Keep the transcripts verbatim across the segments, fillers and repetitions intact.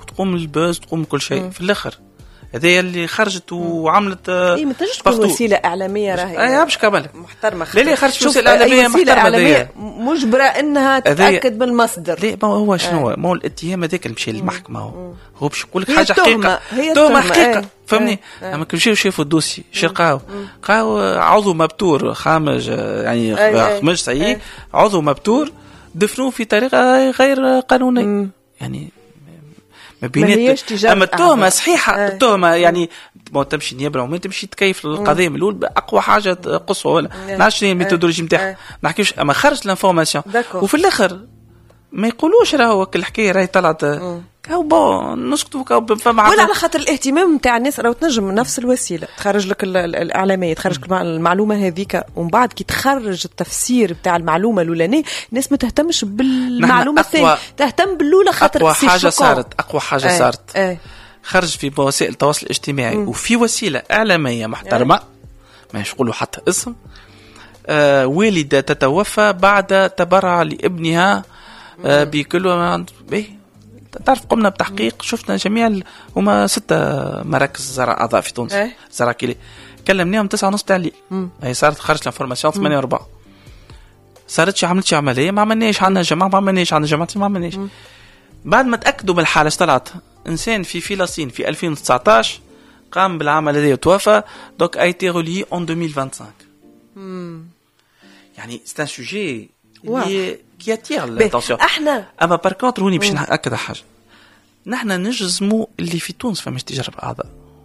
وتقوم البوز تقوم كل شيء في الاخر. هذه اللي خرجت وعملت اي ما تنجمش تكون وسيله اعلاميه راهي اي باش كمل محترمه. لا لا خرجت وسيله اعلاميه محترمه مجبره انها تتاكد من المصدر. لا ما هو شنو هو مو الاتهام هذاك مشي للمحكمه هو هو باش يقول لك حاجه حقيقه تهمه حقيقه فهمني. اما كي مشيو شافوا الدوسي شي لقاو لقاو عضو مبتور خامج يعني خمج سيء عضو مبتور دفنوه في طريقه غير قانونيه يعني ما بينات. اما التهمه صحيحه التهمه يعني ما تمشي نيابه وما تمشي تكيف القضيه من الاول باقوى حاجه قصوى ولا نعرفش شنو الميثودولوجي نتاعها ما نحكيوش. اما خرجت الانفورماسيون وفي الاخر ما يقولوش راهو الحكايه راهي طلعت كاو بون نسكتوا كاو فما ولا على خاطر الاهتمام نتاع الناس. راهو تنجم نفس الوسيله تخرج لك الاعلاميه تخرج لك المعلومه هذيك ومن بعد كي تخرج التفسير نتاع المعلومه الاولانيه الناس ما تهتمش بالمعلومه الثانيه تهتم بالاولى خاطر اقوى حاجه صارت اقوى حاجه أي. صارت أي. خرج في وسائل التواصل الاجتماعي م. وفي وسيله اعلاميه محترمه ما يقولوا حتى اسم آه والده تتوفى بعد تبرع لابنها آه بكل باهي. تعرف قمنا بتحقيق شفنا جميع هما ستة مراكز زرع أعضاء في تونس إيه؟ زرع كلي كلمناهم تسعة ونص تاع الليل هي صارت خرجت الانفورماسيون ثمانية وربع صارتش عملتش عملية ما عملناش عندنا جماعة ما عملناش عندنا جماعة ما عملناش بعد ما تأكدوا من الحالة طلعت إنسان في فلسطين في ألفين وتسعطاش قام بالعمل هذا وتوفى دوك أي تي رولي أون ألفين وخمسة وعشرين يعني c'est un sujet اللي كي اتير الاتنسيون. احنا اما بار كونتر هوني باش ناكد حاجه نحنا نجزموا اللي في تونس فماش تجرب اعضاء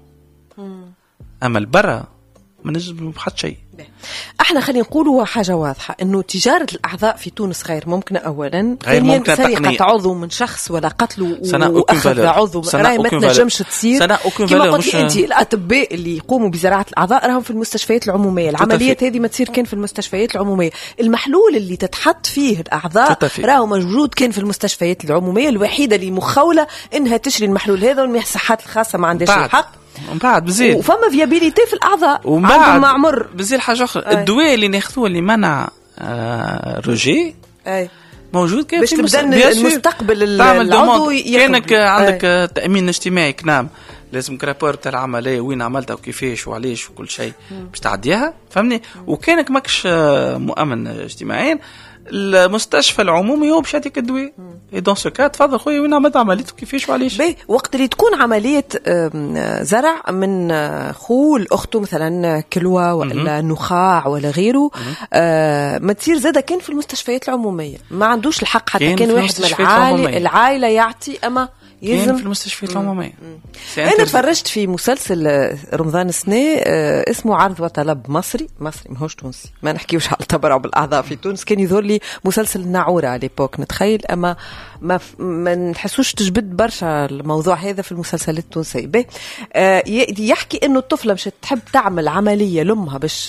اما البرا ما نجزموا بحد شيء. احنا خلينا نقولوا حاجه واضحه انه تجاره الاعضاء في تونس غير ممكنه اولا غير ممكنه سرقه عضو من شخص ولا قتله واخذ عضو راهي ما تنجمش تصير. كما قلت انت الاطباء اللي يقوموا بزراعه الاعضاء راهم في المستشفيات العموميه العمليات هذه ما تصير كان في المستشفيات العموميه. المحلول اللي تتحط فيه الاعضاء راهو موجود كان في المستشفيات العموميه الوحيده اللي مخوله انها تشري المحلول هذا والمحصحات الخاصه ما عندهاش الحق ومن بعد بزيد وفما فيابيليتي في الاعضاء عندهم معمر بزيد حاجه اخرى الدواء اللي ناخذوه اللي منع آه روجي اي موجود كان باش تبدا المستقبل العضو كانك عندك أي. تامين اجتماعي كنام لازم رابور تاع العمليه وين عملتها وكيفاش وعليش وكل شيء باش تعديها فهمني. وكانك ماكش مؤمن اجتماعيا المستشفى العمومي هو باش يعطيك الدواء. اي دون سو كا تفضل خويا وين عملت عمليته كيفاش وعليش. باهي وقت اللي تكون عمليه زرع من خول اخته مثلا كلوه ولا نخاع ولا غيره آه ما تصير زاده كان في المستشفيات العموميه ما عندوش الحق حتى كان واحد من العائله العائله يعطي اما يلزم في المستشفيات العموميه. انا تفرجت في مسلسل رمضان السنه اسمه عرض وطلب مصري مصري ماهوش تونسي ما نحكيوش على التبرع بالاعضاء في تونس كان يظهر لي مسلسل الناعوره على ليبوك نتخيل اما ما ما نحسوش تجبد برشا الموضوع هذا في المسلسلات التونسيه. به يحكي انه الطفله مش تحب تعمل عمليه لامها باش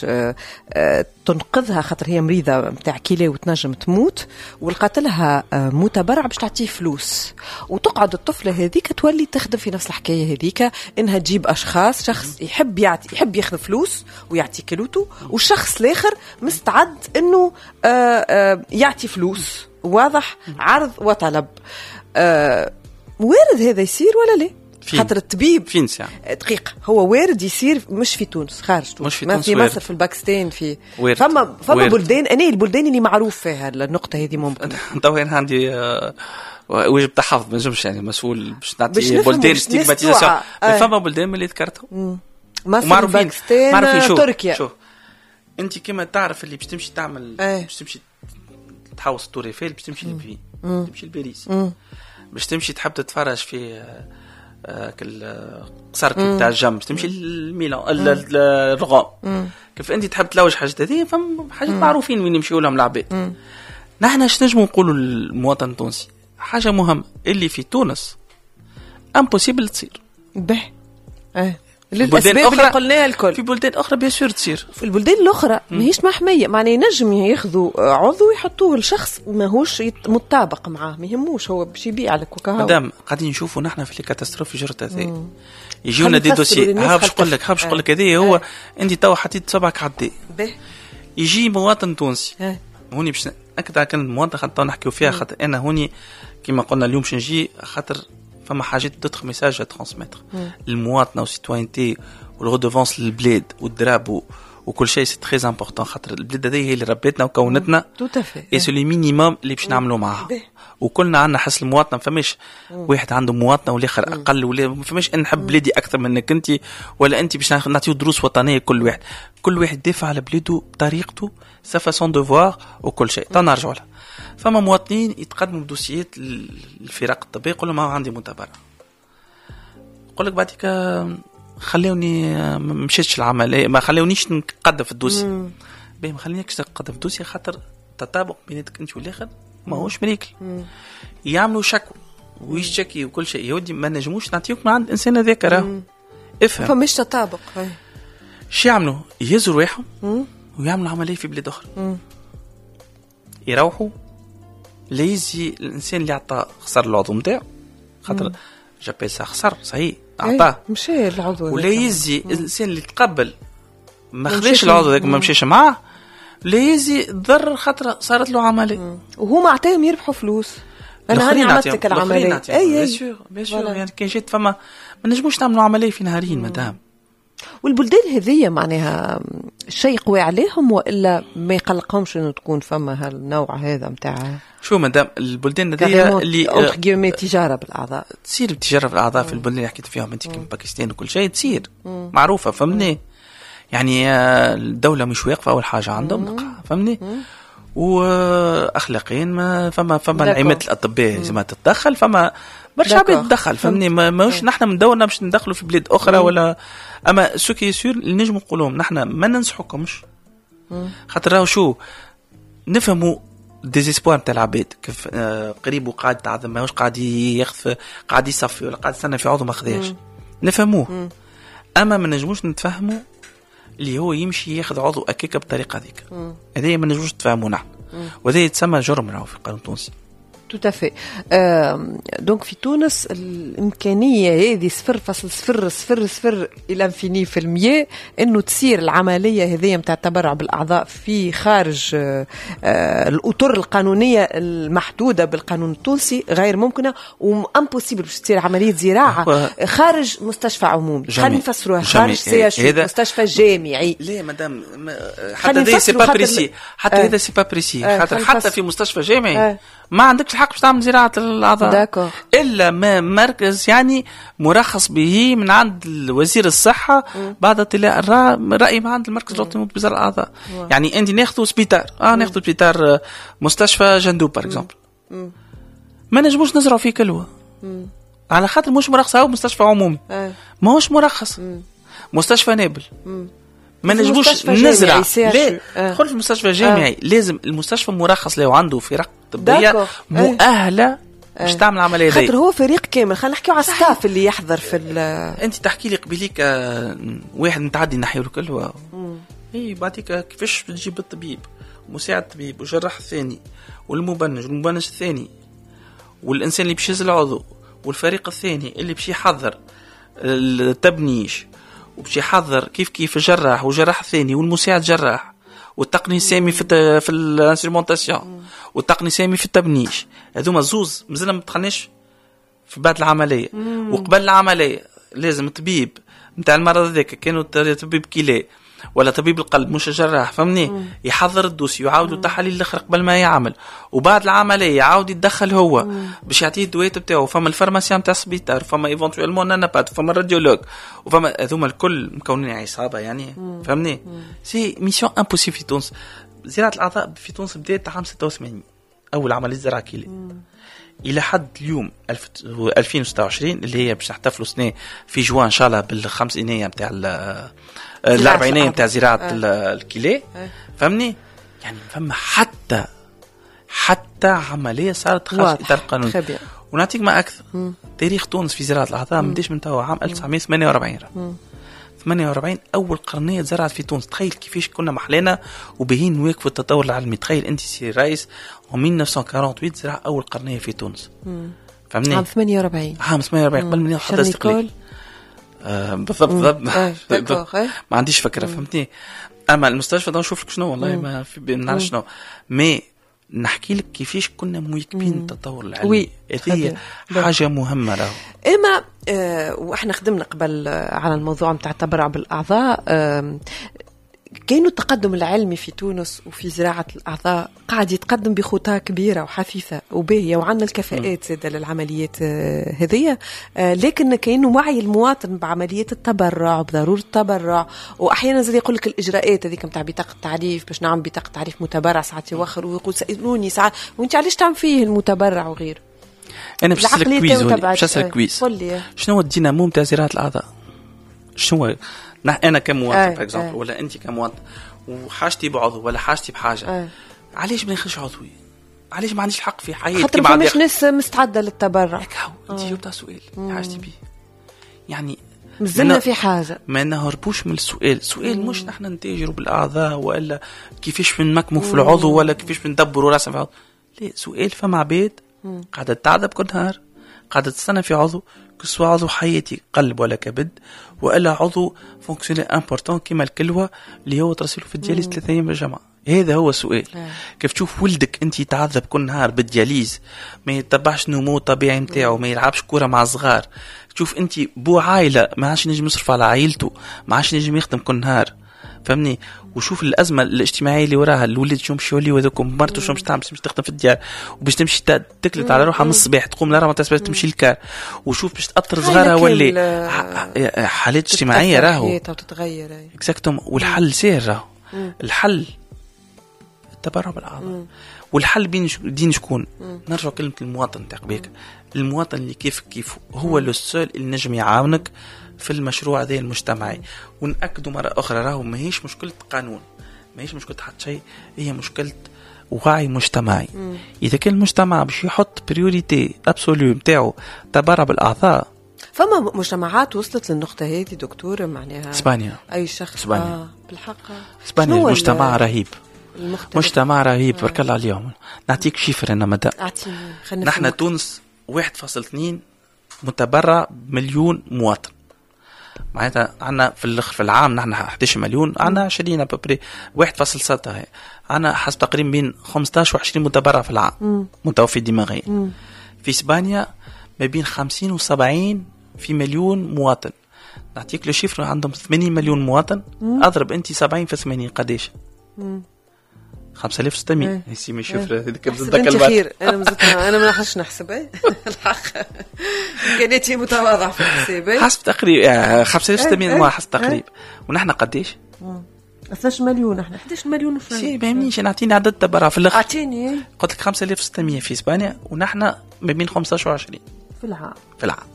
تنقذها خاطر هي مريضه نتاع كلى وتنجم تموت ولقات لها متبرع باش تعطيه فلوس وتقعد الطفله هذيك تولي تخدم في نفس الحكايه هذيك انها تجيب اشخاص شخص يحب يعطي يحب ياخذ فلوس ويعطي كلوته والشخص الاخر مستعد انه آآ آآ يعطي فلوس واضح عرض وطلب. وارد هذا يصير ولا لا؟ خاطر الطبيب فين ساعة دقيقة هو وارد يصير مش في تونس خارج تونس مش في ما تونس في وارد. مصر في الباكستان في وارد. فما فما وارد. بلدان أنا البلدان اللي معروف فيها النقطة هذه ممكن تو هنا عندي آه وجب تحفظ ما نجمش يعني مسؤول باش نعطي بلدان ستيغماتيزاسيون فما بلدان اللي ذكرتهم مصر باكستان تركيا. شوف انت كما تعرف اللي باش تمشي تعمل أيه. باش تمشي تحوس طور ايفيل باش تمشي لبي تمشي لباريس باش تمشي تحب تتفرج في كل قصر تاع الجنب تمشي لميلان الرغم كيف انت تحب تلوج حاجات هذه فما حاجات معروفين وين يمشيوا لهم العباد. نحن اش نجموا نقولوا للمواطن التونسي حاجه مهمه اللي في تونس امبوسيبل تصير به اه الاسباب اللي قلناها الكل في بلدان اخرى بيان سور تصير في البلدان الاخرى ماهيش محميه معناه ينجم ياخذوا عضو يحطوه لشخص ماهوش متطابق معاه ما يهموش هو باش يبيع لك وكهو مدام قاعدين نشوفوا نحن في الكاتاستروف جرت هذه يجيونا دي دوسي ها باش نقول لك ها باش نقول لك هذه هو انت تو حطيت صبعك عدي يجي مواطن تونسي هوني باش اكثر كان المواطن خاطر نحكيو فيها خاطر انا هوني كما قلنا اليوم باش نجي خاطر فما حاجات دوتر ميساج ترانسميتر المواطنه والسيتوينتي والغودوفونس للبلاد والدراب وكل شيء سي تري امبورطون خاطر البلاد هذه هي اللي ربتنا وكونتنا تو تافي اي سو لي مينيموم اللي باش نعملوا معاها وكلنا عندنا حس المواطنه. فماش واحد عنده مواطنه والاخر اقل ولا فماش نحب بلادي اكثر منك انت ولا انت باش نعطيو دروس وطنيه. كل واحد كل واحد دافع على بلاده بطريقته سا فاسون دو فوار وكل شيء تنرجعوا لها. فما مواطنين يتقدموا بدوسيات للفرق الطبيه يقول لهم عندي متابعه يقول لك بعديك خليوني مشيتش العمليه ما خليونيش نقدم في الدوسي باهي ما خلينيكش نقدم في الدوسي خاطر تطابق بيناتك انت والاخر ما هوش مريكل. يعملوا شكوى ويشتكي وكل شيء يودي ما نجموش نعطيوك من عند انسان هذاك راه افهم فمش تطابق. شو يعملوا يهزوا رواحهم ويعملوا عمليه في بلاد اخرى يروحوا ليزي الانسان اللي عطى خسر العضو نتاعو خاطر جابيل سا خسر صحيح عطاه مشى العضو ولا يزي الانسان اللي تقبل ما خداش العضو ذاك ما مشيش معاه لا يزي ضر خاطر صارت له عمليه وهما عطاهم يربحوا فلوس. انا هاني عملت لك العمليه اي اي بيان سور يعني كان جيت فما ما نجموش نعملوا عمليه في نهارين مدام. والبلدان هذية معناها شيء قوي عليهم وإلا ما يقلقهمش إنه تكون فما هالنوع هذا متاع شو مدام البلدان هذية اللي أوخيومي تجارة بالأعضاء تصير تجارة بالأعضاء في البلدان اللي حكيت فيهم أنت كم باكستان وكل شيء تصير معروفة فهمني يعني الدولة مش واقفة أول حاجة عندهم فهمني وأخلاقيا ما فما فما نعمة الأطباء زي ما تتدخل فما برشا عباد تدخل فهمني ماهوش نحن من دورنا باش ندخلوا في بلاد أخرى ولا اما سو كي سور اللي نجموا نقولهم نحن ما ننصحوكمش خاطر راهو شو نفهموا ديزيسبوار نتاع العباد كيف آه قريب وقاعد تعظم ماهوش قاعد ياخذ قاعد يصفي ولا قاعد يستنى في عضو ما خذاش نفهموه اما ما نجموش نتفهموا اللي هو يمشي ياخذ عضو اكيكا بالطريقه هذيك هذه ما نجموش نتفهموا نحن وهذا يتسمى جرم راهو في القانون التونسي. tout à fait. دونك في تونس الإمكانية هذه صفر فاصل صفر صفر صفر إلى انفيني في المية إنه تصير العملية هذه متاع التبرع بالأعضاء في خارج الأطر القانونية المحدودة بالقانون التونسي غير ممكنة وامبوسيبل باش تصير عملية زراعة خارج مستشفى عمومي. خلينا نفسروها خارج سياشي مستشفى جامعي. ليه مدام حتى هذا سي با بريسي حتى هذا سي با بريسي خاطر حتى في مستشفى جامعي ما عندكش الحق باش تعمل زراعة الأعضاء إلا ما مركز يعني مرخص به من عند وزير الصحة بعد اطلاع الرأي من عند المركز الوطني لبزار الأعضاء. يعني أنت ناخذ سبيطار آه ناخذ سبيطار مستشفى جندوب بار إكزامبل ما نجموش نزرعوا فيه كلوة على خاطر مش مرخص أو مستشفى عمومي ما هوش مرخص مستشفى نابل ما نجموش نزرع لا دخل في المستشفى الجامعي آه. لازم المستشفى مرخص له عنده فرق طبيه مؤهله باش آه. تعمل عمليه خاطر هو فريق كامل. خلينا نحكيو على الستاف اللي يحضر في انت تحكي لي قبيليك آه واحد نتعدي نحيو له كله اي بعديك كيفاش تجيب الطبيب ومساعد الطبيب وجراح الثاني والمبنج والمبنج الثاني والانسان اللي باش يهز العضو والفريق الثاني اللي باش يحضر التبنيش وباش يحضر كيف كيف الجراح والجراح الثاني والمساعد جراح والتقني السامي في في الانسترومونطاسيون والتقني السامي في التبنيش. هذوما زوز مازلنا ما دخلناش في بعد العمليه وقبل العمليه لازم الطبيب نتاع المرض هذاك كانوا طبيب كلى ولا طبيب القلب مش جراح فهمني مم. يحضر الدوسي ويعاود التحاليل الاخر قبل ما يعمل وبعد العمليه يعاود يتدخل هو مم. باش يعطيه الدويات نتاعو. فما الفارماسيان نتاع السبيطار فما ايفونتويلمون نانابات فما الراديولوج وفما هذوما الكل مكونين عصابه يعني مم. فهمني مم. سي ميسيون امبوسيبل في تونس. زراعه الاعضاء في تونس بدات عام ستة وثمانين اول عمليه زراعه كلى الى حد اليوم ألفين وستة وعشرين اللي هي باش نحتفلوا سنه في جوان ان شاء الله بالخمسينيه نتاع الأربعينية نتاع زراعة الكلى فهمني يعني فما حتى حتى عملية صارت خارج إطار القانون. ونعطيك ما أكثر مم. تاريخ تونس في زراعة الأعضاء مديش من توا عام ألف وتسعمائة وثمانية وأربعين ثمانية وأربعين أول قرنية زرعت في تونس. تخيل كيفاش كنا محلنا وبهين نواكب التطور العلمي. تخيل أنت سي رئيس ومن ألف وتسعمائة وأربعة وثمانين زرع أول قرنية في تونس مم. فهمني عام ثمانية وأربعين عام ثمانية وأربعين قبل من حتى استقلال آه بالضبط بالضبط ما عنديش فكرة مم. فهمتني. أما المستشفى ده نشوف لك شنو والله مم. ما في بنعرف شنو مي نحكي لك كيفاش كنا مواكبين التطور العلمي. هذه حاجه مهمه راهو. اما آه واحنا خدمنا قبل على الموضوع نتاع التبرع بالاعضاء. آه كاينو التقدم العلمي في تونس وفي زراعة الأعضاء قاعد يتقدم بخطى كبيرة وحثيثة وباهية، وعندنا الكفاءات زادة للعمليات هذه، لكن كاينو وعي المواطن بعملية التبرع وبضرورة التبرع. وأحيانا زي يقول لك الإجراءات هذيك نتاع بطاقة تعريف باش نعمل بطاقة تعريف متبرع ساعات يوخر ويقول سألوني ساعات وانت علاش تعمل فيه المتبرع وغيره. أنا باش أسألك كويز باش أسألك كويز شنو هو الدينامو نتاع زراعة الأعضاء؟ شنو انا كمواطن باغ اكزومبل ولا انت كمواطن وحاجتي بعضو ولا حاجتي بحاجه أي. علاش ما ناخذش عضوي؟ علاش ما عنديش الحق في حياتي؟ خاطر ما مش ناس مستعده للتبرع. انت جاوبت على سؤال حاجتي بيه يعني مازلنا في حاجه ما نهربوش من السؤال. سؤال مش نحن نتاجروا بالاعضاء ولا كيفاش بنمكموا في العضو ولا كيفاش بندبروا راسنا في العضو. لا، سؤال فما عباد قاعده تعذب كل نهار قاعده تستنى في عضو كسوا عضو حياتي قلب ولا كبد ولا عضو فونكسيونيل امبورطون كيما الكلوه اللي هو ترسله في الدياليز ثلاثة ايام بالجمعه. هذا هو السؤال. كيف تشوف ولدك انت يتعذب كل نهار بالدياليز ما يتبعش نمو طبيعي نتاعو ما يلعبش كوره مع الصغار. تشوف انت بو عائله ما عادش نجم يصرف على عائلته ما عادش نجم يخدم كل نهار فهمني. وشوف الازمه الاجتماعيه اللي وراها الولد شو مشيو لي وذاكم مرته شو مش تعمل مش تخدم في الديار وباش تمشي تكلت على روحها من الصباح تقوم لها ما تسبب تمشي الكار وشوف باش تاثر صغارها ولا حالات اجتماعيه راهو تتغير اكزاكتوم. والحل سير راهو الحل التبرع بالاعضاء. والحل بين دين شكون؟ نرجع كلمه المواطن تاع قبيك. المواطن اللي كيف كيف هو لو سول اللي نجم يعاونك في المشروع هذا المجتمعي. ونأكدوا مرة أخرى راهو ما هيش مشكلة قانون ما هيش مشكلة حتى شيء هي مشكلة وعي مجتمعي. مم. إذا كان المجتمع باش يحط بريوريتي أبسوليو متاعه تبرع بالأعضاء. فما مجتمعات وصلت للنقطة هذه دكتور معناها إسبانيا أي شخص إسبانيا آه بالحق إسبانيا مجتمع رهيب المختلف. مجتمع رهيب آه. بارك الله عليهم. نعطيك شيفر أنا مدى نحن تونس واحد فاصل اثنين متبرع مليون مواطن معناتها عنا في في العام نحن أحد عشر مليون عنا عشرين أبري واحد فاصل ستة هاي عنا حسب تقريبا بين خمسطاش وعشرين متبرع في العام متوفي دماغيا. في إسبانيا ما بين خمسين وسبعين في مليون مواطن. نعطيك الشيفر عندهم ثمانين مليون مواطن. مم. أضرب أنت سبعين في ثمانين قديش؟ خمسة آلاف وستمية. هسي ما شوف هذيك بتذكر الخير. انا مزتها انا ما نحش نحسب اي الحق امكانياتي متواضعه في الحساب حسب تقريبا خمسة آلاف وستمية ما حسب تقريب. ونحن قديش؟ اثناش مليون. احنا احد عشر مليون وفلان. سي ما يمنيش نعطيني عدد تبرع في الاخر. اعطيني قلت لك خمسة آلاف وستمية في اسبانيا ونحن ما بين خمسطاش وعشرين في العام. في العام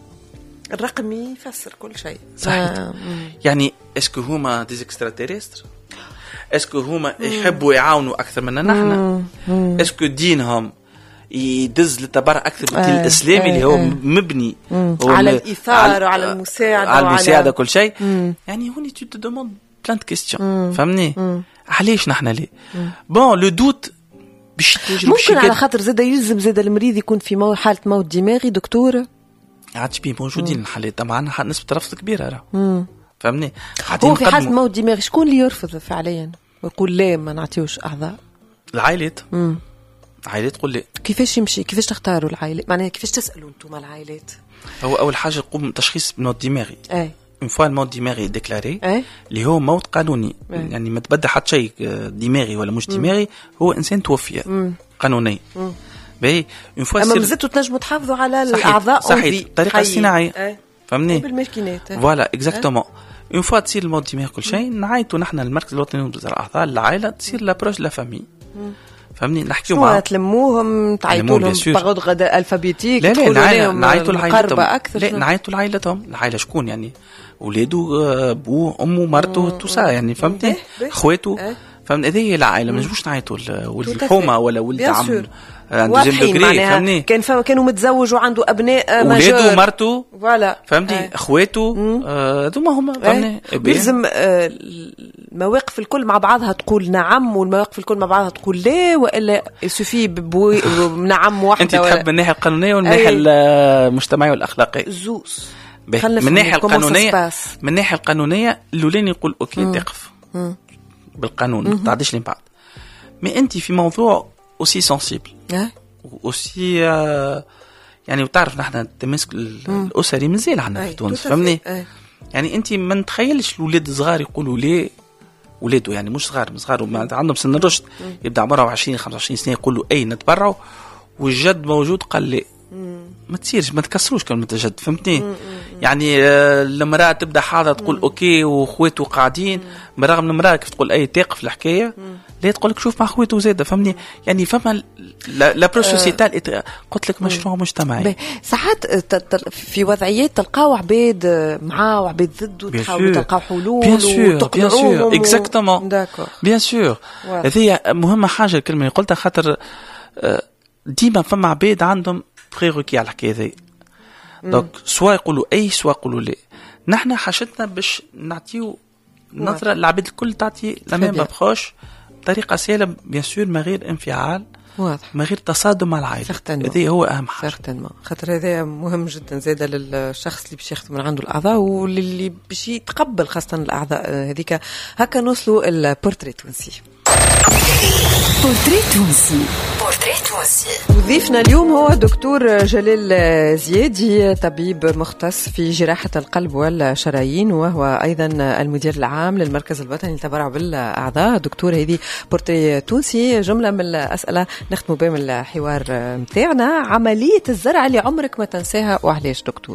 الرقم يفسر كل شيء صحيح. آه. يعني اسكو هما ديز اكستراتيريستر؟ اسكو هما يحبوا يعاونوا اكثر منا نحن؟ اسكو دينهم يدز للتبرع اكثر من الدين الاسلامي اللي هو مبني على الايثار وعلى المساعده على المساعده كل شيء. يعني هوني تو تو دوموند بلان دو كيستيون فهمني. علاش نحن ليه بون لو دوت باش تجرب ممكن على خاطر زاد يلزم زاد المريض يكون في حاله موت دماغي دكتور عادش بيه موجودين الحالات طبعا نسبه رفض كبيره راه فهمني. هو في حاله موت دماغي شكون اللي يرفض فعليا ويقول لا ما نعطيوش اعضاء؟ العائلات. امم العائلات تقول لي كيفاش يمشي كيفاش تختاروا العائلات معناها كيفاش تسالوا انتم العائلات؟ هو اول حاجه يقوم تشخيص الموت الدماغي. اي اون فوا الموت الدماغي ديكلاري اللي هو موت قانوني. أي. يعني ما تبدل حتى شيء دماغي ولا مش دماغي هو انسان توفي قانونيا. باهي اون فوا اما مازلتوا تنجموا تحافظوا على الاعضاء صحيح الطريقه الصناعيه فهمني بالماكينات فوالا اكزاكتومون. اون فوا تصير الموت الدماغي كل شيء نعيطوا نحن المركز الوطني للزراعه الاعضاء العائله تصير لابروش لا فامي فهمني نحكيو معاهم تلموهم تعيطوا لهم باغود غدا الفابيتيك لا لا نعيطوا لعائلتهم لا نعيطوا لعائلتهم العائله شكون يعني اولاده ابوه امه مرته توسا يعني فهمتي اخواته فهمت هذه العائله ما نجموش نعيطوا والحومه ولا ولد عم عنده دوغري فهمني كان كانوا متزوج وعنده ابناء ماجور اولاده ومرته فوالا فهمتي آه. اخواته هذوما آه هما فهمني آه. لازم آه المواقف الكل مع بعضها تقول نعم والمواقف الكل مع بعضها تقول لا والا يسوفي نعم واحده. انت تحب من الناحيه القانونيه والناحيه المجتمعيه والاخلاقيه زوز من الناحيه القانونيه من الناحيه القانونيه الاولاني يقول اوكي تقف بالقانون ما تعديش لين بعد. ما انت في موضوع اوسي سنسيبل اوسي يعني وتعرف نحن التماسك الاسري مازال عندنا في تونس فهمني. يعني انت ما نتخيلش الاولاد الصغار يقولوا ليه ولاده يعني مش صغار صغار عندهم سن الرشد يبدا عمره عشرين خمسة وعشرين سنه يقولوا اي نتبرعوا والجد موجود قال لي ما تصيرش ما تكسروش كلمه الجد فهمتني. يعني المراه تبدا حاضره تقول مم. اوكي واخواته قاعدين برغم المراه كيف تقول اي تقف الحكايه لا تقول لك شوف مع اخواته زاده فهمني. يعني فما لا بروسوسيتال قلت لك مشروع مجتمعي. ساعات في وضعيات تلقاو عباد معاه وعباد ضده تحاولوا تلقاو حلول وتقنعوهم اكزاكتومون داكور بيان سور. هذه مهمه حاجه الكلمه اللي قلتها خاطر ديما فما عباد عندهم بريغوكي على الحكايه ذي دونك سواء يقولوا اي سواء يقولوا لا. نحن حاجتنا باش نعطيو نظره للعباد الكل تعطي لمام بخوش بطريقه سهله بيان سور من غير انفعال واضح من غير تصادم مع العائله. هذا هو اهم حاجه سيغتينمون خاطر هذا مهم جدا زاده للشخص اللي باش ياخذ من عنده الاعضاء واللي باش يتقبل خاصه الاعضاء هذيك. هكا نوصلوا البورتري تونسي. بورتري تونسي بورتري تونسي وضيفنا اليوم هو دكتور جلال زيادي طبيب مختص في جراحة القلب والشرايين وهو أيضا المدير العام للمركز الوطني للتبرع بالأعضاء. دكتور هذه بورتري تونسي جملة من الأسئلة نختموا بهم الحوار متاعنا. عملية الزرع اللي عمرك ما تنساها وعلاش دكتور؟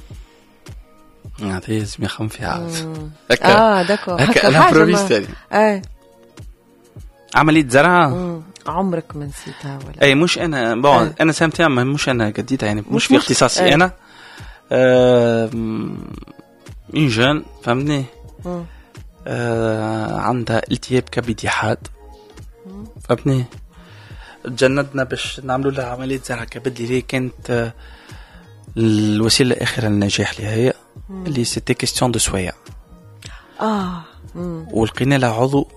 هذه لازم يخم فيها اه داكو هكا الامبروفيست يعني اه عملية زرع عمرك ما نسيتها ولا اي مش انا بون آه. انا سامتها مش انا قديتها يعني مش, مش في اختصاصي آه. انا آه من جون فهمني آه عندها التهاب كبدي حاد فهمني تجندنا باش نعملوا لها عملية زرع كبد اللي كانت آه الوسيلة الأخيرة للنجاح لها هي اللي سيتي كيستيون دو سويا اه ولقينا لها عضو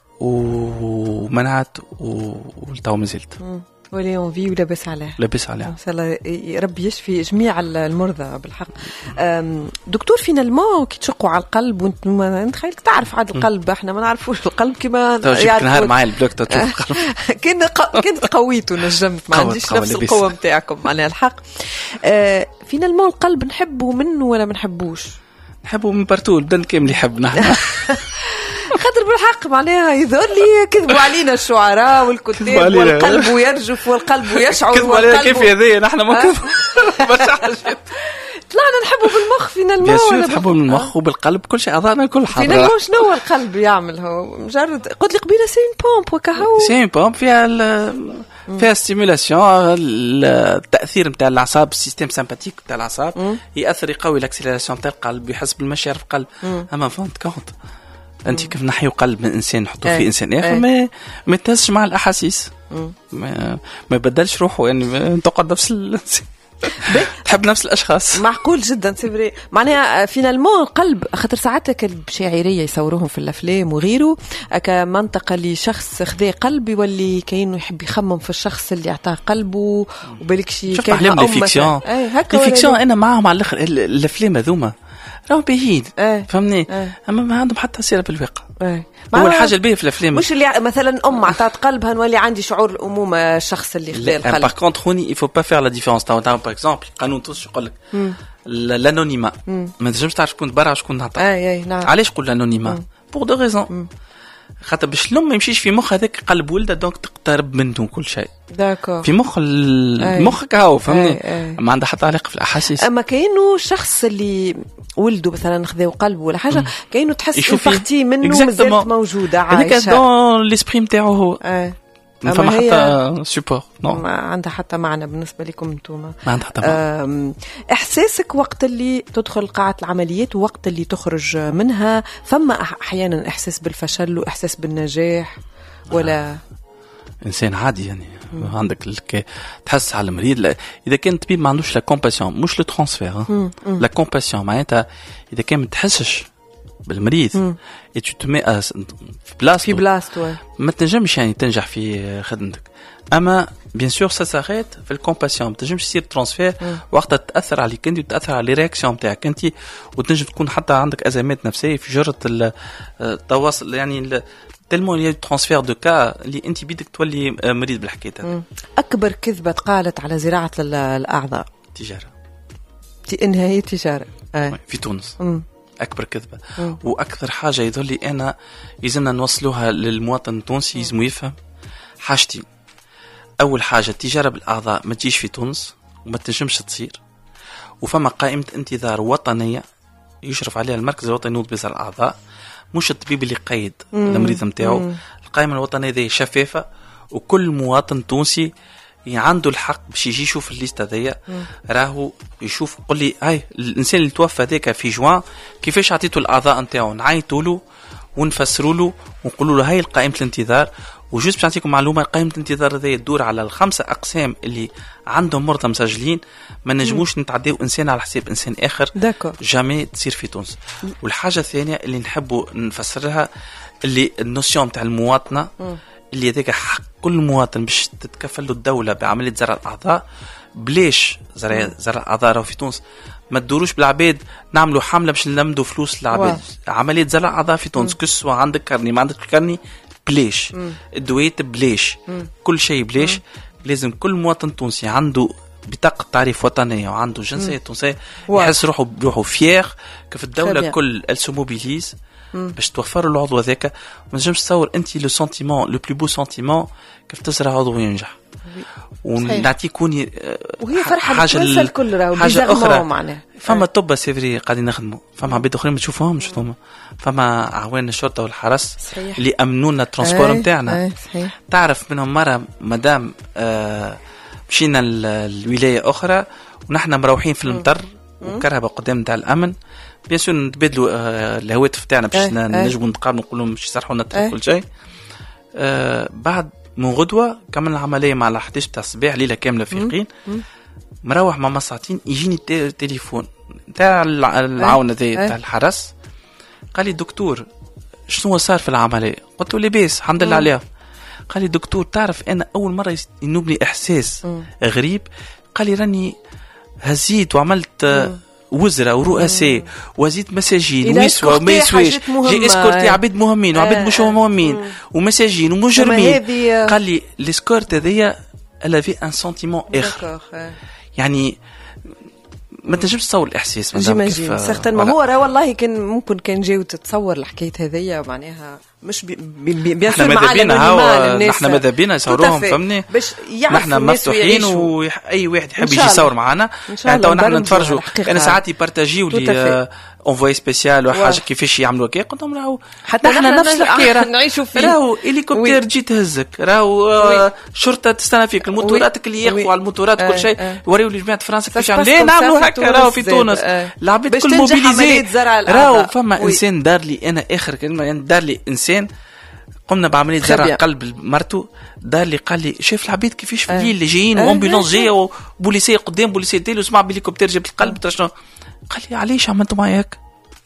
ومنعت ولتو مازلت ولي اون في ولابس عليه لابس عليه ان شاء الله ربي يشفي جميع المرضى بالحق. دكتور فينالمون كي تشقوا على القلب وانت نتخيلك تعرف عاد القلب احنا ما نعرفوش القلب كما يعني نهار معايا البلوك تشوف القلب كان كنت قويت ونجمت ما عنديش نفس القوه نتاعكم معناها الحق. فينالمون القلب نحبه منه ولا ما نحبوش؟ نحبه من بارتو البلد كامل يحبنا خاطر بالحق معناها يظهر لي كذبوا علينا الشعراء والكتاب والقلب يرجف والقلب يشعر كذبوا علينا كيف هذه نحن ما كذبوا برشا حاجات طلعنا نحبه بالمخ فينا الماء ولا نحبه بالمخ وبالقلب كل شيء أعضاءنا كل حاجة فينا الماء شنو هو القلب يعمل هو مجرد قلت لي قبيله سين بومب وكهو سين بومب فيها فيها ستيمولاسيون التأثير نتاع الأعصاب السيستم سامباتيك نتاع الأعصاب يأثر يقوي الأكسلراسيون نتاع القلب يحس بالمشاعر في القلب. أما فهمت كونت أنت كيف نحيو قلب من إنسان نحطه في إنسان آخر ما ما يتهزش مع الأحاسيس ما ما يبدلش روحه يعني تقعد نفس الإنسان تحب نفس الاشخاص. معقول جدا سيبري معناها فينالمون القلب خاطر ساعات الشاعريه يصوروهم في الافلام وغيره كمنطقه لشخص خذا قلب يولي كانه يحب يخمم في الشخص اللي اعطاه قلبه وبالك شيء كان احلام الفيكسيون الفيكسيون انا معاهم على الاخر الافلام هذوما راهم باهين فهمني اما ما عندهم حتى صله بالواقع. هو الحاجه الباهيه في الافلام مش اللي مثلا ام عطات قلبها نولي عندي شعور الامومه الشخص اللي خذا القلب. باغ كونطخ هوني يفو با فير لا ديفيرونس تاع باغ اكزومبل قانون توش يقول لك الانونيما ما تنجمش تعرف شكون تبرع شكون نعطى. اي اي نعم. علاش قول الانونيما بور دو ريزون خاطر باش الام ما يمشيش في مخ هذاك قلب ولده دونك تقترب منه كل شيء داكور في مخ المخ هاو فهمني ما عنده حتى علاقه في الاحاسيس. اما كاينو الشخص اللي ولده مثلا خذاو قلبه ولا حاجه كاينو تحس بارتي منه مازالت موجوده عايشه هذيك دون ليسبري نتاعو هو اي ما فما حتى سوبور نو ما عندها حتى معنى بالنسبه لكم انتم. ما عندها حتى معنى. احساسك وقت اللي تدخل قاعه العمليات ووقت اللي تخرج منها فما احيانا احساس بالفشل واحساس بالنجاح ولا انسان عادي يعني مم. عندك الك... تحس على المريض اذا كان الطبيب ما عندوش لا كومباسيون مش لو ترانسفير لا كومباسيون معناتها اذا كان ما تحسش بالمريض اي تو تمي في بلاصتو في بلاصتو ما تنجمش يعني تنجح في خدمتك. اما بيان سور سا ساريت في الكومباسيون ما تنجمش تصير ترانسفير وقتها تاثر عليك انت وتاثر على الرياكسيون نتاعك انت وتنجم تكون حتى عندك ازمات نفسيه في جرة التواصل يعني تلمون لي ترانسفير دو كا اللي انت بيدك تولي مريض بالحكايه هذه. اكبر كذبه قالت على زراعه الاعضاء تجاره انها هي تجاره آه. في تونس مم. اكبر كذبه. مم. واكثر حاجه يظل لي انا يلزمنا نوصلوها للمواطن التونسي، يلزم يفهم حاجتين. اول حاجه التجاره بالاعضاء ما تجيش في تونس وما تنجمش تصير، وفما قائمه انتظار وطنيه يشرف عليها المركز الوطني لبزر الاعضاء، مش الطبيب اللي قيد المريض نتاعو. القائمه الوطنيه دي شفافه، وكل مواطن تونسي عنده الحق باش يجي يشوف الليسته هذيا، راهو يشوف قل لي هاي الانسان اللي توفى ذاك في جوان كيفاش عطيته الاعضاء نتاعو، نعيطوا له ونفسروا له ونقولوا له هاي قائمه الانتظار. وجوز باش نعطيكم معلومه، قائمه الانتظار هذه تدور على الخمسه اقسام اللي عندهم مرضى مسجلين، ما نجموش نتعداو انسان على حساب انسان اخر داكور جامي تصير في تونس. والحاجه الثانيه اللي نحبوا نفسرها اللي النوسيون تاع المواطنه اللي هذاك حق كل مواطن باش تتكفل له الدوله بعمليه زرع الاعضاء. بلاش زرع زرع الاعضاء في تونس، ما تدوروش بالعباد نعملوا حمله باش نلمدوا فلوس للعباد. عمليه زرع اعضاء في تونس كسوا عندك كارني ما عندك كارني بلاش، الدويت بلاش، كل شيء بلاش. لازم كل مواطن تونسي عنده بطاقة تعريف وطنية وعنده جنسية تونسية يحس روحه بروحه فيير كيف الدولة كل السو موبيليز باش توفر له العضو هذاك. ما نجمش تصور انت لو سنتيمون لو بلو بو سنتيمون كيف تزرع عضو ينجح ونعطيكوني وهي فرحه حاجه الكل راهو حاجه اخرى معناها. فما طب سيفري قاعدين نخدموا، فما عباد اخرين ما تشوفوهمش هما، فما عوان الشرطه والحرس صحيح. اللي امنونا الترانسبور نتاعنا. تعرف منهم مره مدام آه مشينا الولايه اخرى ونحن مروحين في المطر وكرهبه قدام نتاع الامن، بيان سور نتبادلوا آه الهواتف تاعنا باش نجموا نتقابلوا نقول لهم باش يصرحوا لنا كل شيء. آه بعد من غدوه كملنا العمليه مع احد عشر تاع الصباح ليله كامله فيقين، مروح مع ساعتين يجيني التليفون تاع العاونه ذي تاع الحرس، قال لي دكتور شنو صار في العمليه؟ قلت له لاباس الحمد لله عليها. قال لي دكتور تعرف انا اول مره ينوبني احساس غريب، قال لي راني هزيت وعملت وزراء ورؤساء وزيت مساجين ويسوى وما يسواش، جي اسكورتي عبيد مهمين وعبيد مش مهمين ومساجين ومجرمين. قال لي الاسكورت هذيا الا في ان سنتيمون اخر، يعني ما تنجمش تصور الاحساس مادام كيف سيغتان ما هو راه والله كان ممكن كان جاي وتتصور الحكايه هذيا معناها مش بيان سور مع الناس. نحن ماذا بينا يصوروهم فهمني، نحن مفتوحين واي واحد يحب يجي يصور معنا. يعني تو نحن نتفرجوا، انا ساعات يبارتاجيو لي اونفوي سبيسيال وحاجه كيفاش يعملوا هكا، قلت لهم راهو حتى نحن نفس الحكايه نعيشوا فيه. راهو هليكوبتر تجي تهزك، راهو شرطه تستنى فيك، الموتوراتك اللي يقفوا على الموتورات كل شيء يوريو لي جماعه فرنسا كيفاش عاملين نعملوا هكا. راهو في تونس العباد كل موبيليزي. راهو فما انسان دار لي انا اخر كلمه، يعني دار لي انسان قمنا بعمليه زرع قلب مرته، دار لي قال لي شايف العبيد كيفاش في الليل اللي جايين وامبولانس جايه وبوليسيه قدام بوليسيه تالي وسمع بهليكوبتر جاب القلب ترى شنو. قال لي علاش عملتوا معايا هكا؟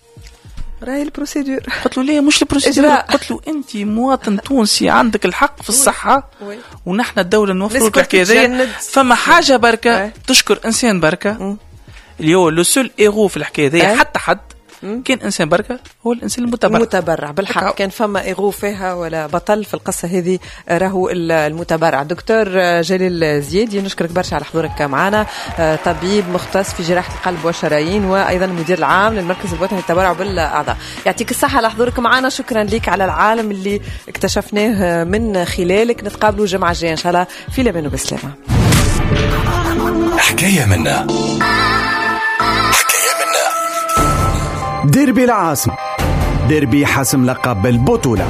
راهي البروسيدور. قلت له ليه مش البروسيدور، قلت له انت مواطن تونسي عندك الحق في الصحه ونحن الدوله نوفروا الحكايه هذه. فما حاجه بركه تشكر انسان بركه اللي هو لو سول ايرو في الحكايه هذه، حتى حد كان انسان بركه هو الانسان المتبرع المتبرع بالحق أكاو. كان فما ايغو فيها ولا بطل في القصه هذه راهو المتبرع. دكتور جليل زيادي نشكرك برشا على حضورك معنا، طبيب مختص في جراحه القلب والشرايين وايضا المدير العام للمركز الوطني للتبرع بالاعضاء. يعطيك الصحه على حضورك معنا، شكرا لك على العالم اللي اكتشفناه من خلالك. نتقابلوا الجمعه الجايه ان شاء الله في الامان وبسلامه. حكايه منا ديربي العاصمة، ديربي حسم لقب البطولة.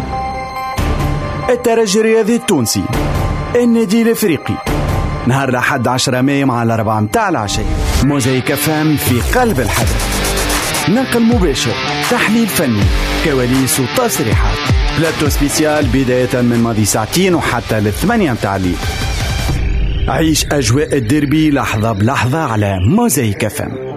الترجي الرياضي التونسي، النادي الافريقي، نهار الأحد عشرة مايو مع الأربعة متاع العشية. موزايك فام في قلب الحدث، نقل مباشر، تحليل فني، كواليس وتصريحات، بلاتو سبيسيال بداية من ماضي ساعتين وحتى للثمانية متاع الليل. عيش أجواء الديربي لحظة بلحظة على موزايك فام.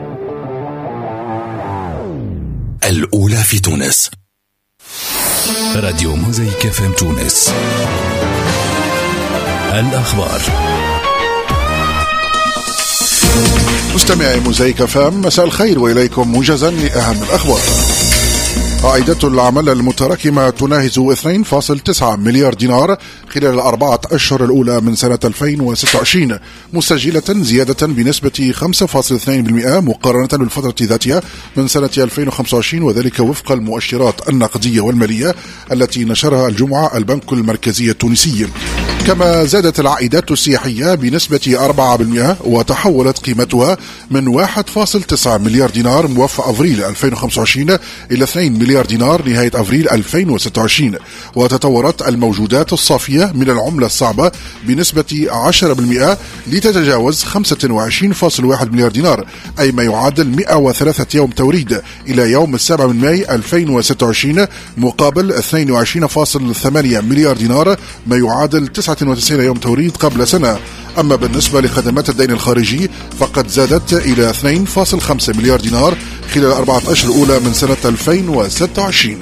الأولى في تونس، راديو موزايك فام تونس. الأخبار. مستمعي موزايك فام مساء الخير وإليكم موجزا لأهم الأخبار. عائدات العمالة المتراكمة تناهز اثنين فاصلة تسعة مليار دينار خلال الأربعة أشهر الأولى من سنة ألفين وستة وعشرين، مسجلة زيادة بنسبة خمسة فاصلة اثنين بالمئة مقارنة بالفترة ذاتها من سنة ألفين وخمسة وعشرين، وذلك وفق المؤشرات النقدية والمالية التي نشرها الجمعة البنك المركزي التونسي. كما زادت العائدات السياحية بنسبة أربعة بالمئة وتحولت قيمتها من واحد فاصلة تسعة مليار دينار موفى أفريل ألفين وخمسة وعشرين إلى اثنين مليار دينار نهاية أفريل ألفين وستة وعشرين. وتطورت الموجودات الصافية من العملة الصعبة بنسبة عشرة بالمئة لتتجاوز خمسة وعشرين فاصلة واحد مليار دينار، أي ما يعادل مئة وثلاثة يوم توريد إلى يوم السابع من ماي ألفين وستة وعشرين، مقابل اثنين وعشرين فاصلة ثمانية مليار دينار ما يعادل تسعة وتسعين يوم توريد قبل سنة. أما بالنسبة لخدمات الدين الخارجي فقد زادت إلى اثنين فاصلة خمسة مليار دينار خلال الأربعة أشهر الأولى من سنة ألفين وستة وعشرين.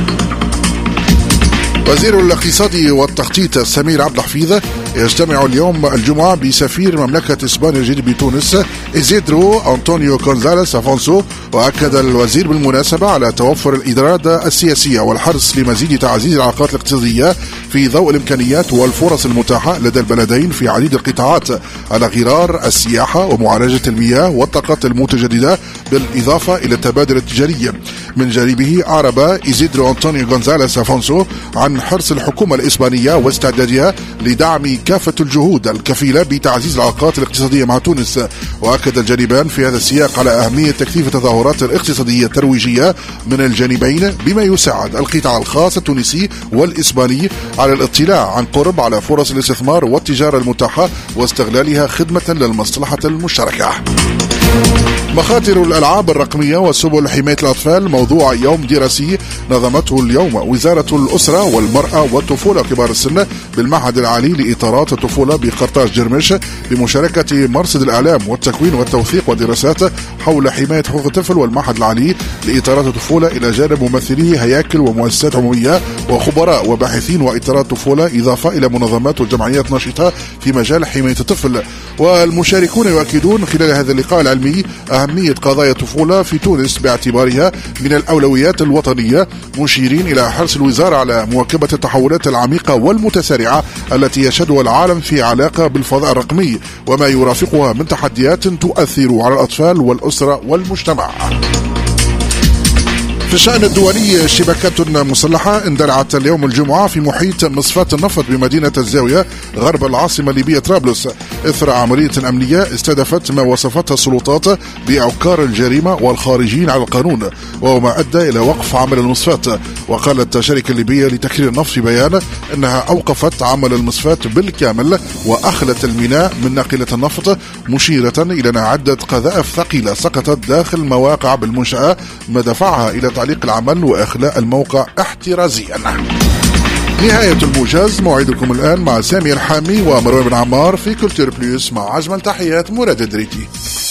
وزير الاقتصاد والتخطيط سمير عبد الحفيظ يجتمع اليوم الجمعة بسفير مملكة إسبانيا الجديد بتونس إيزيدرو أنطونيو غونزاليس أفونسو. وأكد الوزير بالمناسبة على توفر الإرادة السياسية والحرص لمزيد تعزيز العلاقات الاقتصادية في ضوء الإمكانيات والفرص المتاحة لدى البلدين في عديد القطاعات على غرار السياحة ومعالجة المياه والطاقات المتجددة، بالإضافة إلى التبادل التجاري. من جانبه أعرب إيزيدرو أنطونيو غونزاليس أفونسو عن حرص الحكومة الإسبانية واستعدادها لدعم كافة الجهود الكفيلة بتعزيز العلاقات الاقتصادية مع تونس. وأكد الجانبان في هذا السياق على أهمية تكثيف التظاهرات الاقتصادية الترويجية من الجانبين بما يساعد القطاع الخاص التونسي والإسباني على الاطلاع عن قرب على فرص الاستثمار والتجارة المتاحة واستغلالها خدمة للمصلحة المشتركة. مخاطر الألعاب الرقمية وسبل حماية الأطفال موضوع يوم دراسي نظمته اليوم وزارة الأسرة والمرأة والطفولة وكبار السن بالمعهد العالي لإطارات الطفولة بقرطاج جرمش بمشاركة مرصد الإعلام والتكوين والتوثيق والدراسات حول حماية حقوق الطفل والمعهد العالي لإطارات الطفولة، إلى جانب ممثلي هياكل ومؤسسات عمومية وخبراء وباحثين وإطارات طفولة، إضافة إلى منظمات وجمعيات ناشطة في مجال حماية الطفل. والمشاركون يؤكدون خلال هذا اللقاء العلمي أهمية قضايا الطفولة في تونس باعتبارها من الأولويات الوطنية، مشيرين إلى حرص الوزارة على مواكبة التحولات العميقة والمتسارعة التي يشهدها العالم في علاقة بالفضاء الرقمي وما يرافقها من تحديات تؤثر على الأطفال والأسرة والمجتمع. في الشأن الدولي، شبكات مسلحة اندلعت اليوم الجمعة في محيط مصفاة النفط بمدينة الزاوية غرب العاصمة الليبية طرابلس إثر عملية أمنية استهدفت ما وصفتها السلطات بأوكار الجريمة والخارجين على القانون، وما أدى إلى وقف عمل المصفاة. وقالت الشركة الليبية لتكرير النفط في بيان أنها أوقفت عمل المصفاة بالكامل وأخلت الميناء من ناقلة النفط، مشيرة إلى أن عدة قذائف ثقيلة سقطت داخل مواقع بالمنشأة ما دفعها إلى تعليق العمل وإخلاء الموقع احترازيا. نهاية الموجز، موعدكم الآن مع سامي الحامي ومروان بن عمار في كولتور بليس، مع أجمل تحيات مراد الدريتي.